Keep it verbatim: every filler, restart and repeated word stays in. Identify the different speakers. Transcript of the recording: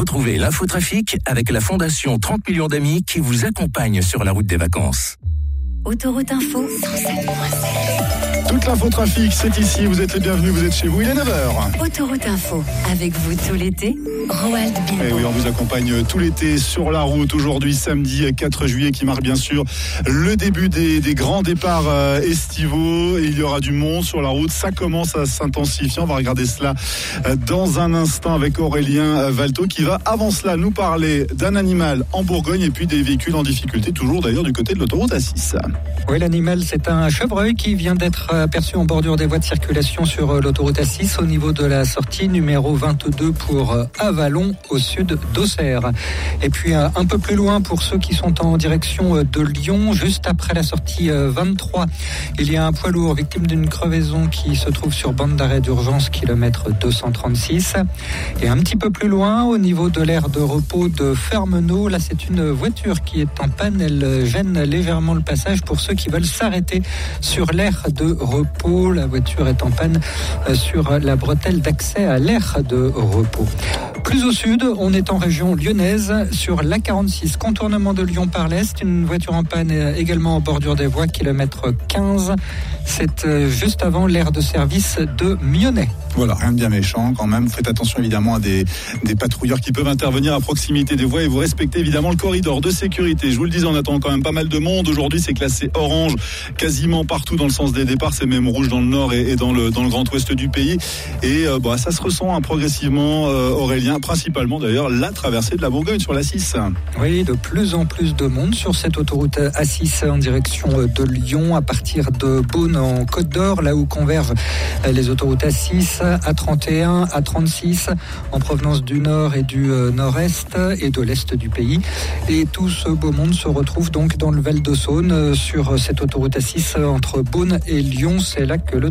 Speaker 1: Retrouvez l'infotrafic avec la Fondation trente millions d'amis qui vous accompagne sur la route des vacances.
Speaker 2: Autoroute Info, cent sept point seize.
Speaker 3: Toute l'infotrafic, c'est ici, vous êtes les bienvenus, vous êtes chez vous, il est neuf heures.
Speaker 2: Autoroute Info, avec vous tout l'été, Roald Bilbo.
Speaker 3: Et oui, on vous accompagne tout l'été sur la route. Aujourd'hui, samedi quatre juillet, qui marque bien sûr le début des, des grands départs euh, estivaux. Et il y aura du monde sur la route, ça commence à s'intensifier. On va regarder cela euh, dans un instant avec Aurélien Valto qui va, avant cela, nous parler d'un animal en Bourgogne et puis des véhicules en difficulté, toujours d'ailleurs du côté de l'autoroute A six.
Speaker 4: Oui, l'animal, c'est un chevreuil qui vient d'être aperçu en bordure des voies de circulation sur l'autoroute A six au niveau de la sortie numéro vingt-deux pour Avallon au sud d'Auxerre. Et puis un peu plus loin pour ceux qui sont en direction de Lyon, juste après la sortie vingt-trois, il y a un poids lourd victime d'une crevaison qui se trouve sur bande d'arrêt d'urgence kilomètre deux cent trente-six. Et un petit peu plus loin, au niveau de l'aire de repos de Fermenot, là c'est une voiture qui est en panne, elle gêne légèrement le passage pour ceux qui veulent s'arrêter sur l'aire de repos. La voiture est en panne sur la bretelle d'accès à l'aire de repos. Plus au sud, on est en région lyonnaise, sur l'A quarante-six, contournement de Lyon par l'Est, une voiture en panne également en bordure des voies, kilomètre quinze. C'est juste avant l'aire de service de Mionnet.
Speaker 3: Voilà, rien de bien méchant quand même. Faites attention évidemment à des, des patrouilleurs qui peuvent intervenir à proximité des voies et vous respectez évidemment le corridor de sécurité. Je vous le disais, on attend quand même pas mal de monde. Aujourd'hui, c'est classé orange quasiment partout dans le sens des départs. C'est même rouge dans le nord et, et dans, le, dans le grand ouest du pays. Et euh, bah, ça se ressent hein, progressivement, euh, Aurélien, principalement d'ailleurs la traversée de la Bourgogne sur l'A six.
Speaker 4: Oui, de plus en plus de monde sur cette autoroute A six en direction de Lyon, à partir de Beaune en Côte d'Or, là où convergent les autoroutes A six, A trente et un, A trente-six, en provenance du nord et du nord-est et de l'est du pays. Et tout ce beau monde se retrouve donc dans le Val de Saône, sur cette autoroute A six entre Beaune et Lyon. C'est là que le